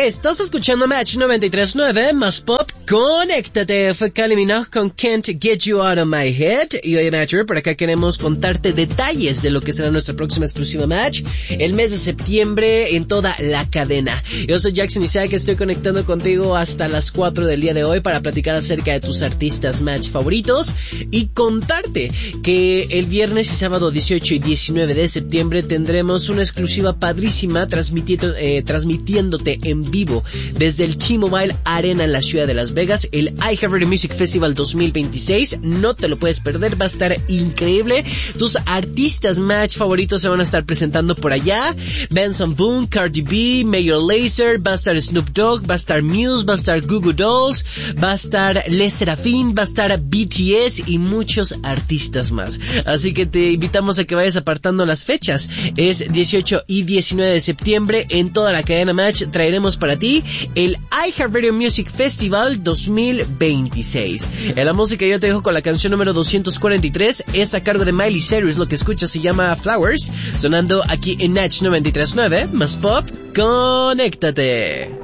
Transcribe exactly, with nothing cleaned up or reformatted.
Estás escuchando Match noventa y tres punto nueve, más pop, conéctate. Fue Kylie Minogue con Can't Get You Out of My Head. Y oye, Matcher, por acá queremos contarte detalles de lo que será nuestra próxima exclusiva Match el mes de septiembre en toda la cadena. Yo soy Jackson Isaac, estoy conectando contigo hasta las cuatro del día de hoy para platicar acerca de tus artistas Match favoritos y contarte que el viernes y sábado dieciocho y diecinueve de septiembre tendremos una exclusiva padrísima transmitiendo, eh, transmitiéndote en vivo desde el T-Mobile Arena en la ciudad de Las Vegas, el iHeartRadio Music Festival dos mil veintiséis. No te lo puedes perder, va a estar increíble. Tus artistas Match favoritos se van a estar presentando por allá. Benson Boone, Cardi B, Major Lazer, va a estar Snoop Dogg, va a estar Muse, va a estar Goo Goo Dolls, va a estar Les Serafin, va a estar B T S y muchos artistas más. Así que te invitamos a que vayas apartando las fechas. Es dieciocho y diecinueve de septiembre en toda la cadena Match. Traeremos para ti el iHeartRadio Music Festival dos mil veintiséis. En la música yo te dejo con la canción número doscientos cuarenta y tres, es a cargo de Miley Cyrus, lo que escuchas se llama Flowers, sonando aquí en Match noventa y tres punto nueve, más pop, conéctate.